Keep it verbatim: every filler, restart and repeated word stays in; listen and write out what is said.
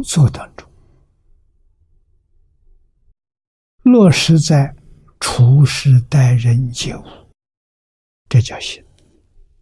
作当中，落实在处事待人接物，这叫行。